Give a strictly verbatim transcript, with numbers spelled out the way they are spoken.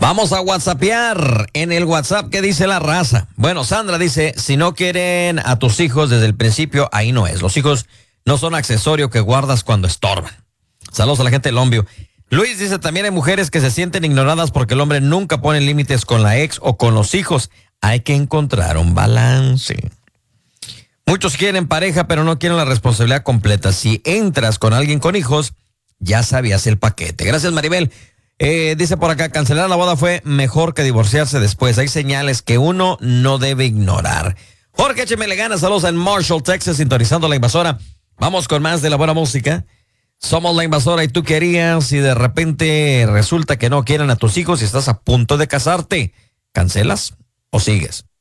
Vamos a whatsappear en el WhatsApp. ¿Qué dice la raza? Bueno, Sandra dice, si no quieren a tus hijos desde el principio, ahí no es. Los hijos no son accesorio que guardas cuando estorban. Saludos a la gente del Lombio. Luis dice, también hay mujeres que se sienten ignoradas porque el hombre nunca pone límites con la ex o con los hijos. Hay que encontrar un balance. Muchos quieren pareja, pero no quieren la responsabilidad completa. Si entras con alguien con hijos, ya sabías el paquete. Gracias, Maribel. Eh, dice por acá, cancelar la boda fue mejor que divorciarse después. Hay señales que uno no debe ignorar. Jorge, écheme le ganas. Saludos en Marshall, Texas, sintonizando la invasora. Vamos con más de la buena música. Somos la invasora y tú querías, y de repente resulta que no quieren a tus hijos y estás a punto de casarte. ¿Cancelas o sigues?